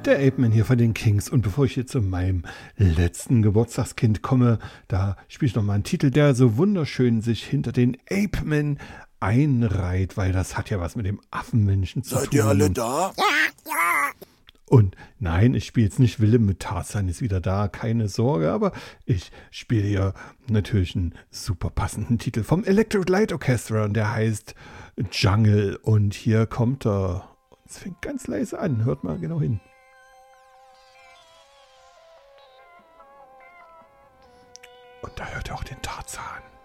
Der Ape Man hier von den Kings. Und bevor ich jetzt zu meinem letzten Geburtstagskind komme, da spiele ich nochmal einen Titel, der so wunderschön sich hinter den Ape Man einreiht, weil das hat ja was mit dem Affenmenschen zu tun. Seid ihr alle da? Und nein, ich spiele jetzt nicht Willem mit Tarzan ist wieder da, keine Sorge, aber ich spiele hier natürlich einen super passenden Titel vom Electric Light Orchestra und der heißt Jungle. Und hier kommt er. Es fängt ganz leise an, hört mal genau hin. Und da hört ihr auch den Tarzan.